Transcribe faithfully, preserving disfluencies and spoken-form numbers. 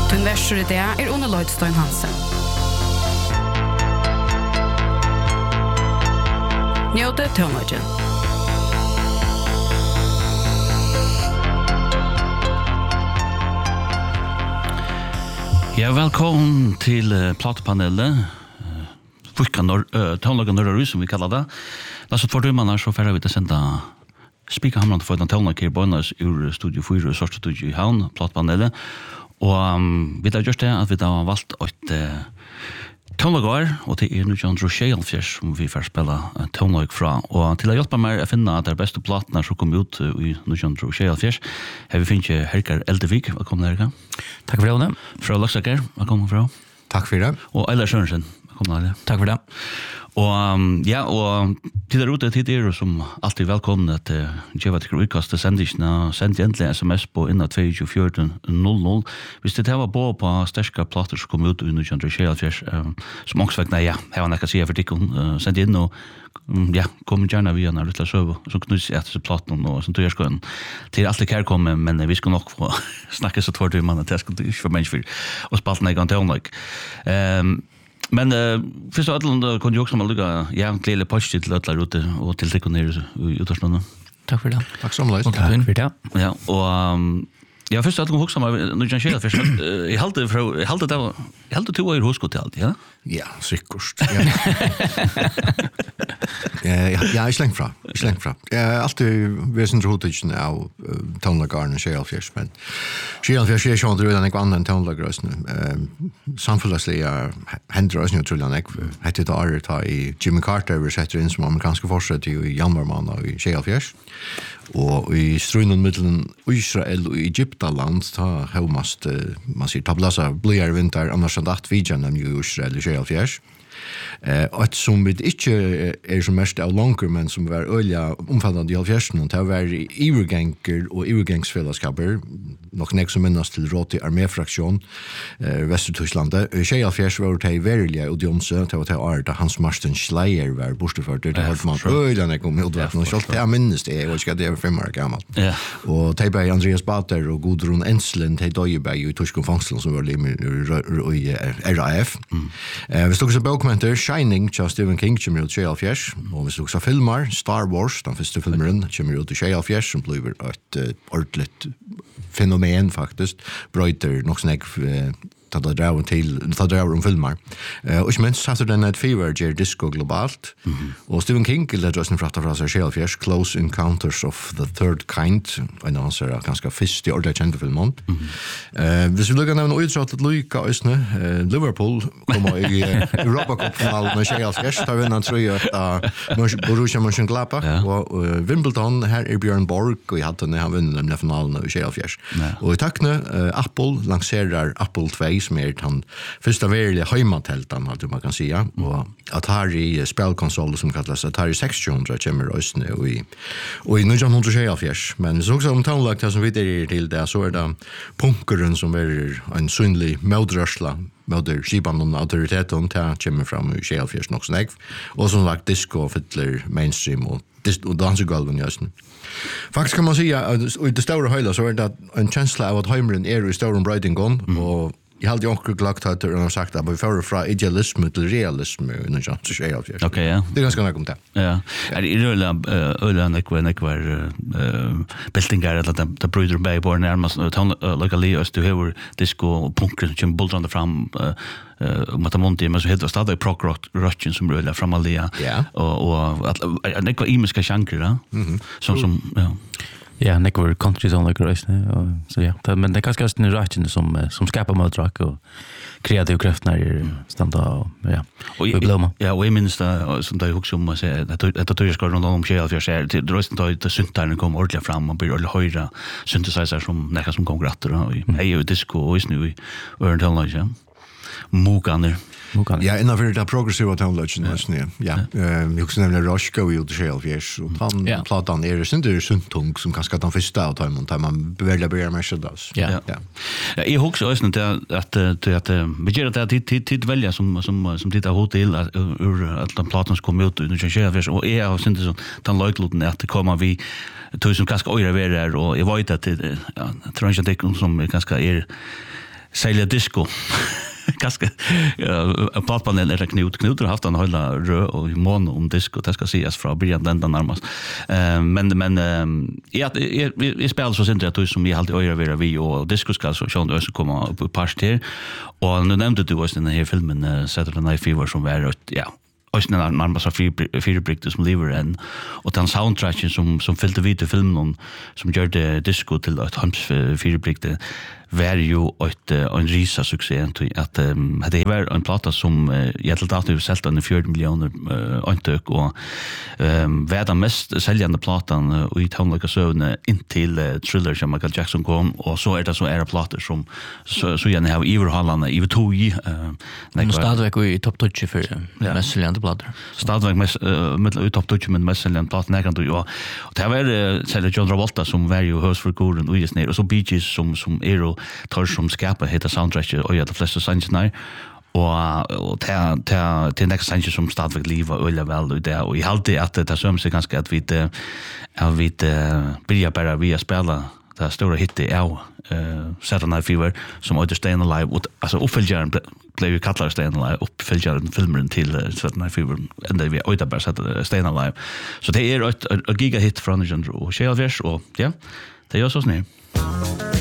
Den verser i det er Une Lloydstein Hansen. Njøte Tøvnøgjen. Ja, velkommen til uh, platepanelet. Tøvnøgjen Nørrerud, som vi kallar det. Da så två timmar så färra vi til senda spika hamnande for den tøvnøgjen i Bøynes ur Studio fire, Sørste Studio i Havn, platepanelet. Og um, vi har gjort det at vi har valgt et uh, tøvnøgjen, og det er nu John Drosjealfjers som vi får spille uh, tøvnøgjen fra. Og til å hjelpe meg å finne at det er beste platene som kom ut uh, i John Drosjealfjers, har vi finnet Herkar Eldevik. Velkommen, Herkar. Takk for det, One. Fra Laksaker. Velkommen, fra. Takk for det. Og Eilar Sørensen. Velkommen, Eilar. Takk for det. Og um, ja, og til der ute til dere som alltid velkomne til uh, Gjeva til utkast til sendisene, send endelig sms på innan to to fjorten null null. Hvis det var på på sterske plater som kom ut i Nujandre Tjejalfjers, um, som også vekk, nei, ja, jeg har nekka sige for dikken, uh, send inn og um, ja, kom gjerne via når Rytla Søv, som knus etter seg platen og som tog jeg skoen. Til alt det her komme, men vi skal nok få snakke så tvær timer, til jeg skal ikke for mennesker, og spalten er gang til åndlag. Um, Men uh, først og alt kunne jo også mal lukka ja, glede positivt til alle ute og til dere nere i utårsnående. Takk for det. Takk så mye. Takk for det. Ja, og um, ja, først og alt kunne huske meg når jeg kjenner først. Jeg halte fra jeg halte det var jeg halte to år husko til alt, ja? Ja, sikkert. Ja. Ja, jeg er slengt fra. Slengt fra. Jeg er alltid vesentlig hodtidsen av uh, tøvnlagarne Tjejalfjers, men Tjejalfjers er sånn at det er ikke annet enn tøvnlagarne. Uh, Samfunnslig er hender også noe trullig enn jeg. Hette det året ta i Jimmy Carter vi setter inn som amerikanske forsett i januarmåned i Tjejalfjers. Og i strunnen middelen Israel og Egyptaland ta hevmast, uh, man sier tablasa blyar vinter, annars enn datt vidjan av Israel i Tjejalfjers. Eh, og et som vi ikke er som mest av langer, men som var øyla omfattende i halvfjersen, og det var iverganger og ivergangsfellesskaper, nok nek som minnes til råd i arméfraksjon, eh, Vester-Tysklandet. I Tjejalfjers var det verilige og Jonse, det var det året da Hans Marsten Schleier var borteført, det hørte man øyla nek om utverden, og selv det er minnes det, jeg vet ikke at det er fem år gammelt. Og det var Andreas Bater og Gudrun Enslen, de døye bei i tysk fangselen som var limer i R A F. Hvis dere så bøkmenter, Shining, tja Stephen King, kommer ut i Tjejalfjers, og hvis dere så filmer, Star Wars, den første filmeren, kommer ut i Tjejalfjers, som blir et uh, ordentlig fenomen, faktisk, brøyter nok snakk ta det drar til ta drar om filmer. Eh och men Saturday Night Fever ger disco globalt. Mm-hmm. Och Stephen King gillar just en fratta från Tjejalfjers, Close Encounters of the Third Kind. En answer är ganska fisk i ordentlig kända filmen. Eh hvis vi lukkar nämna utsatt Luka Ösne, Liverpool kommer i Europa Cup final med Tjejalfjers, tar vinner tror jag att Borussia Mönchengladbach och Wimbledon här är Björn Borg och jag hade när han vinner den finalen i Tjejalfjers. Och i tackne Apple lanserar Apple två som är han första verkliga hemmatältan att man kan säga och Atari spelkonsol som kallas Atari sexhundra kommer också nu i och i nittonhundratjejafjärs men så också om tånlagt som vi där till det så är det punkeren som är en synlig modrörsla moder skipan och auktoriteten till kommer fram i tjejafjärs också snägg och som lagt disco fiddler mainstream och och dansgolven just nu. Faktiskt kan man säga att i det stora hela så är det en känsla av att hemren är i stor brighting gone och jag hade ju också glagt att de har sagt att vi får från idealism till realism i någon chans att säga. Okej, ja. Det är ganska nog om det. Ja. Är det öla öla när när kvar beltingar eller att det bröder med på närmast locally us to have disco punk som bultar fram uh, Matamonti men så heter det stadig prog rock rocken som rullar fram allia. Ja. Och och att det kvar imiska genrer då. Som som ja. Ja, det var country zone like röst och så ja, men det kanske är en rätt som som skapar modrock och kreativa krafter när standa och ja. Och vi blomma. Ja, och i minst som det också om att säga att att det ska runt om Tjejalfjärs är till rösten då det syntarna kommer ordentligt fram och blir ordentligt höra synthesizer som näka som konkurrenter och är ju disco och nu i Örntallen ja. Moganer. Ja, innanför det progressiva tonlagen just nu. Ja, vi också nämner Roshko i Tjejalfjärs och han platan är det inte suntung som kanske den första att man tar man börjar börja med så där. Ja. Ja. Jag också också att att att vi gör det att tid tid välja som som som tittar hotell ur att den platan ska komma ut i Tjejalfjärs och är av synte så den låtlåten att det kommer vi tog som kanske öra vara och jag vet att ja, tror inte att det som kanske är sälja disco. Ganska uh, platbanen är Knut Knut har haft en hela rö och mån om disco det ska ses från början den närmast. Eh men men um, ja vi spelar så sent att som vi alltid öra vara vi och disco ska så sjön ös komma på parter och nu nämnde du oss i den här filmen uh, Saturday Night Fever som var ja och när man bara så fyra brickor som lever en och den soundtracken som som fyllde vid i filmen som gjorde disco till ett hans fyra brickor var ju ett en risa succé att det var en platta som jag till att sålde den fyra miljoner antök och var den mest säljande plattan i tonlika sövne in till Thriller som Michael Jackson kom och så är det så är det plattor som så så gärna har Everhallarna i tog men stadväg i topp tjugo för mest säljande plattor stadväg mest med topp tjugo men mest säljande plattor när kan du och det var säljer John Travolta som var ju hos för Gordon och just ner och så Bee Gees som som är tar som skapar heter soundtrack och jag de flesta sånger och och ta ta till nästa sånger som stadväg liv och ölla väl och det och i allt det att det söm sig ganska att vi det är vi det börja bara vi spela det stora hit det är eh Saturday Night Fever som åter Stay Alive och alltså uppföljaren blev ju kallar Stay Alive uppföljaren filmen till Saturday Night Fever ända vi åter bara sätta Stay Alive så det är ett giga hit från John och Shell och ja det gör så snä